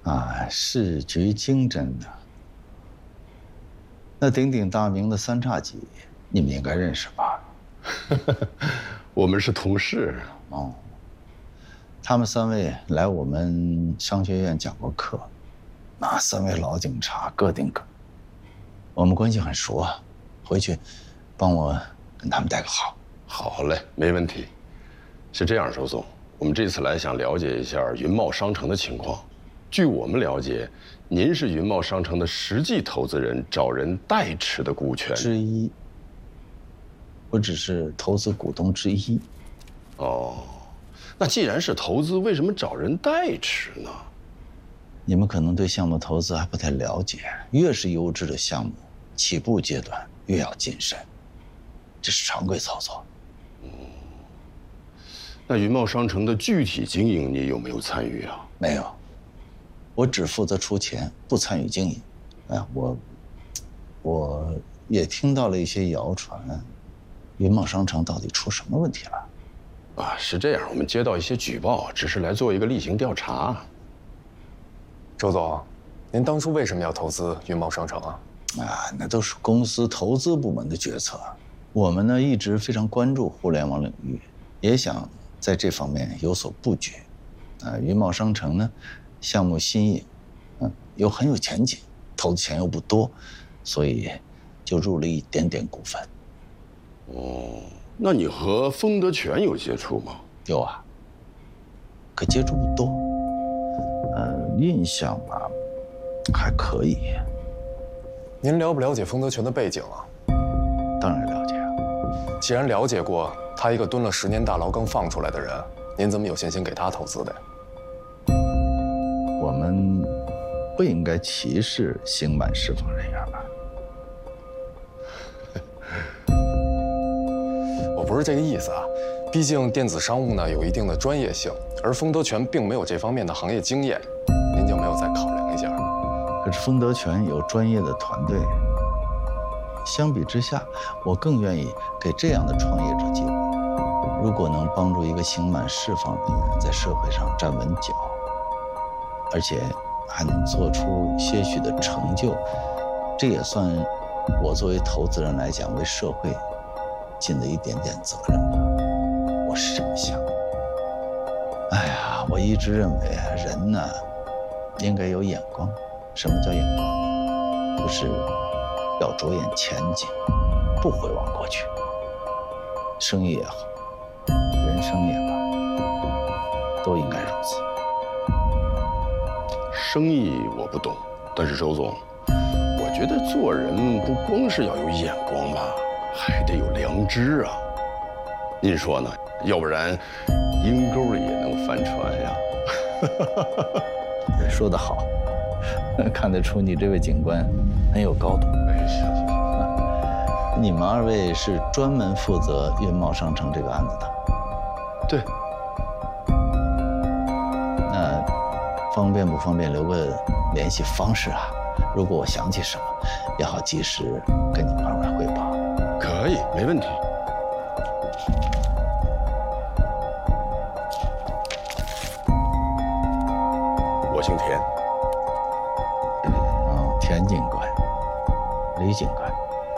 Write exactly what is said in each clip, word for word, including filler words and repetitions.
啊，市局经侦的。那鼎鼎大名的三叉戟，你们应该认识吧？ 我们是同事。 哦，他们三位来我们商学院讲过课，那三位老警察个顶个，我们关系很熟啊。回去，帮我跟他们带个好。 好嘞，没问题。是这样，周总，我们这次来想了解一下云茂商城的情况。据我们了解，您是云茂商城的实际投资人，找人代持的股权之一。我只是投资股东之一。 哦，那既然是投资，为什么找人代持呢？ 你们可能对项目投资还不太了解，越是优质的项目，起步阶段越要谨慎，这是常规操作。 嗯，那云茂商城的具体经营你有没有参与啊？ 没有，我只负责出钱，不参与经营。哎，我，我也听到了一些谣传，云茂商城到底出什么问题了？ 啊，是这样，我们接到一些举报，只是来做一个例行调查。 周总，您当初为什么要投资云茂商城啊？ 啊，那都是公司投资部门的决策。我们呢一直非常关注互联网领域，也想在这方面有所布局。啊，云茂商城呢，项目新颖，嗯，又很有前景，投的钱又不多，所以就入了一点点股份。 哦，那你和丰德全有接触吗？ 有啊，可接触不多。呃，印象吧，还可以。 您了不了解丰德全的背景啊？ 当然了解啊。 既然了解过，他一个蹲了十年大牢刚放出来的人，您怎么有信心给他投资的呀？ 我们不应该歧视刑满释放人员吧？ 我不是这个意思啊，毕竟电子商务呢有一定的专业性，而丰德全并没有这方面的行业经验，您就没有再考量一下？ 可是丰德全有专业的团队，相比之下，我更愿意给这样的创业者机会。如果能帮助一个刑满释放人员在社会上站稳脚，而且还能做出些许的成就，这也算我作为投资人来讲为社会尽了一点点责任吧。我是这么想。哎呀，我一直认为啊，人呢应该有眼光。什么叫眼光？就是要着眼前景，不回望过去。生意也好，人生也罢，都应该如此。 生意我不懂，但是周总，我觉得做人不光是要有眼光吧，还得有良知啊。您说呢？要不然阴沟也能翻船呀。 说得好，看得出你这位警官很有高度。 哎，谢谢。 你们二位是专门负责云茂商城这个案子的？ 对。 那方便不方便留个联系方式啊？如果我想起什么，也好及时跟你们二位汇报。 可以，没问题。我姓田。 哦，田警官，李警官。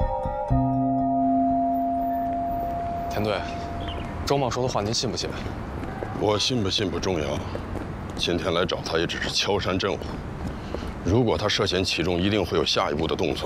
田队，周茂说的话您信不信？ 我信不信不重要，今天来找他也只是敲山震虎。如果他涉嫌其中，一定会有下一步的动作。